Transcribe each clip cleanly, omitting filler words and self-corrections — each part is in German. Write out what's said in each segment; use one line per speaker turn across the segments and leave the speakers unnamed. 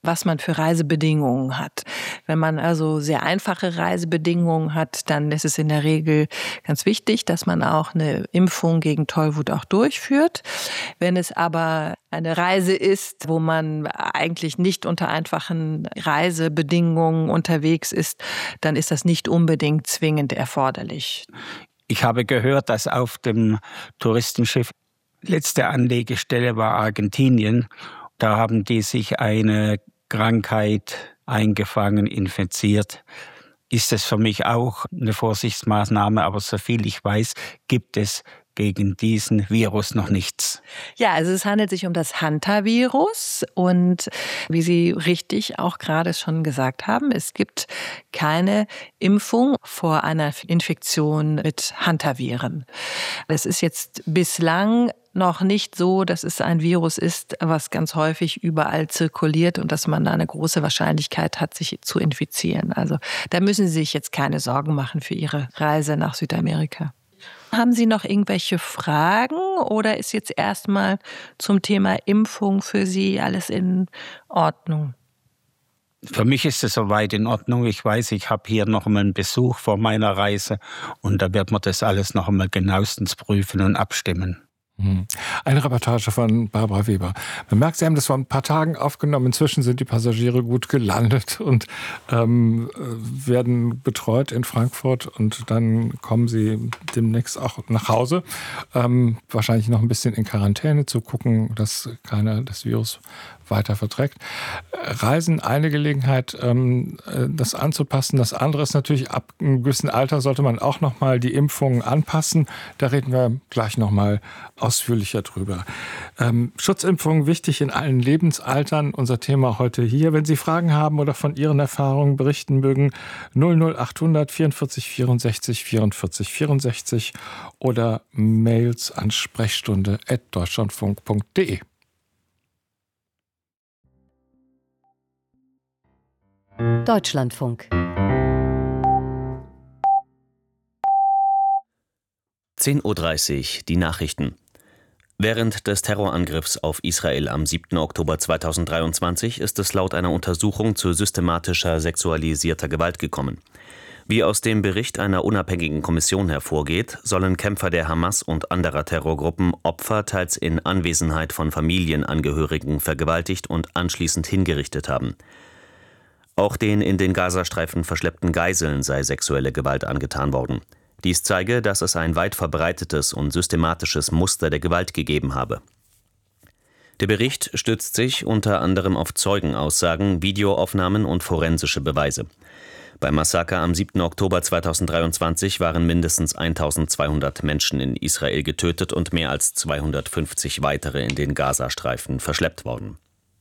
was man für Reisebedingungen hat. Wenn man also sehr einfache Reisebedingungen hat, dann ist es in der Regel ganz wichtig, dass man auch eine Impfung gegen Tollwut auch durchführt. Wenn es aber eine Reise ist, wo man eigentlich nicht unter einfachen Reisebedingungen unterwegs ist, dann ist das nicht unbedingt zwingend erforderlich.
Ich habe gehört, dass auf dem Touristenschiff letzte Anlegestelle war Argentinien. Da haben die sich eine Krankheit eingefangen, infiziert. Ist es für mich auch eine Vorsichtsmaßnahme, aber soviel ich weiß, gibt es gegen diesen Virus noch nichts.
Ja, also es handelt sich um das Hantavirus und wie Sie richtig auch gerade schon gesagt haben, es gibt keine Impfung vor einer Infektion mit Hantaviren. Es ist jetzt bislang noch nicht so, dass es ein Virus ist, was ganz häufig überall zirkuliert und dass man da eine große Wahrscheinlichkeit hat, sich zu infizieren. Also da müssen Sie sich jetzt keine Sorgen machen für Ihre Reise nach Südamerika. Haben Sie noch irgendwelche Fragen oder ist jetzt erstmal zum Thema Impfung für Sie alles in Ordnung?
Für mich ist es soweit in Ordnung. Ich weiß, ich habe hier noch einmal einen Besuch vor meiner Reise und da wird man das alles noch einmal genauestens prüfen und abstimmen.
Eine Reportage von Barbara Weber. Man merkt, Sie haben das vor ein paar Tagen aufgenommen. Inzwischen sind die Passagiere gut gelandet und werden betreut in Frankfurt. Und dann kommen sie demnächst auch nach Hause. Wahrscheinlich noch ein bisschen in Quarantäne, zu gucken, dass keiner das Virus weiter verträgt. Reisen, eine Gelegenheit, das anzupassen. Das andere ist natürlich, ab einem gewissen Alter sollte man auch nochmal die Impfungen anpassen. Da reden wir gleich nochmal ausführlicher drüber. Schutzimpfungen wichtig in allen Lebensaltern. Unser Thema heute hier. Wenn Sie Fragen haben oder von Ihren Erfahrungen berichten mögen, 00800 44 64 44 64 oder Mails an sprechstunde@deutschlandfunk.de.
Deutschlandfunk.
10:30 Uhr, die Nachrichten. Während des Terrorangriffs auf Israel am 7. Oktober 2023 ist es laut einer Untersuchung zu systematischer sexualisierter Gewalt gekommen. Wie aus dem Bericht einer unabhängigen Kommission hervorgeht, sollen Kämpfer der Hamas und anderer Terrorgruppen Opfer teils in Anwesenheit von Familienangehörigen vergewaltigt und anschließend hingerichtet haben. Auch den in den Gazastreifen verschleppten Geiseln sei sexuelle Gewalt angetan worden. Dies zeige, dass es ein weit verbreitetes und systematisches Muster der Gewalt gegeben habe. Der Bericht stützt sich unter anderem auf Zeugenaussagen, Videoaufnahmen und forensische Beweise. Beim Massaker am 7. Oktober 2023 waren mindestens 1200 Menschen in Israel getötet und mehr als 250 weitere in den Gazastreifen verschleppt worden.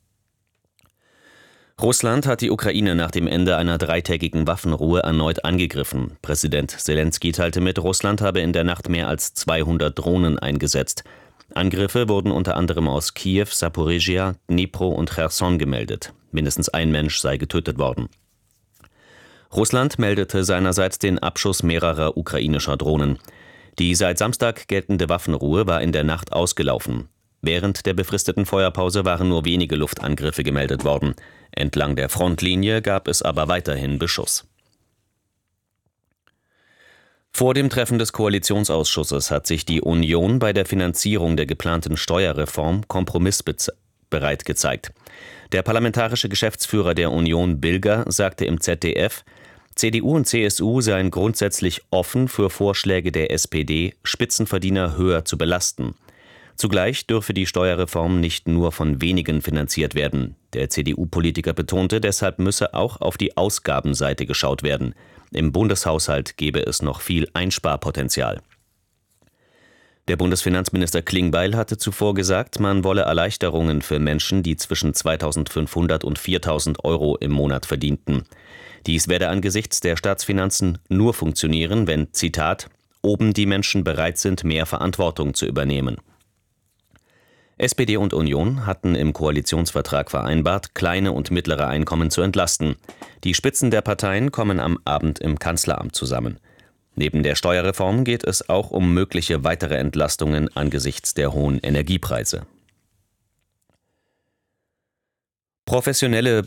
Russland hat die Ukraine nach dem Ende einer 3-tägigen Waffenruhe erneut angegriffen. Präsident Selenskyj teilte mit, Russland habe in der Nacht mehr als 200 Drohnen eingesetzt. Angriffe wurden unter anderem aus Kiew, Saporizhia, Dnipro und Cherson gemeldet. Mindestens ein Mensch sei getötet worden. Russland meldete seinerseits den Abschuss mehrerer ukrainischer Drohnen. Die seit Samstag geltende Waffenruhe war in der Nacht ausgelaufen. Während der befristeten Feuerpause waren nur wenige Luftangriffe gemeldet worden. Entlang der Frontlinie gab es aber weiterhin Beschuss. Vor dem Treffen des Koalitionsausschusses hat sich die Union bei der Finanzierung der geplanten Steuerreform kompromissbereit gezeigt. Der parlamentarische Geschäftsführer der Union, Bilger, sagte im ZDF, CDU und CSU seien grundsätzlich offen für Vorschläge der SPD, Spitzenverdiener höher zu belasten. Zugleich dürfe die Steuerreform nicht nur von wenigen finanziert werden. Der CDU-Politiker betonte, deshalb müsse auch auf die Ausgabenseite geschaut werden. Im Bundeshaushalt gebe es noch viel Einsparpotenzial. Der Bundesfinanzminister Klingbeil hatte zuvor gesagt, man wolle Erleichterungen für Menschen, die zwischen 2.500 und 4.000 Euro im Monat verdienten. Dies werde angesichts der Staatsfinanzen nur funktionieren, wenn, Zitat, oben die Menschen bereit sind, mehr Verantwortung zu übernehmen. SPD und Union hatten im Koalitionsvertrag vereinbart, kleine und mittlere Einkommen zu entlasten. Die Spitzen der Parteien kommen am Abend im Kanzleramt zusammen. Neben der Steuerreform geht es auch um mögliche weitere Entlastungen angesichts der hohen Energiepreise. Professionelle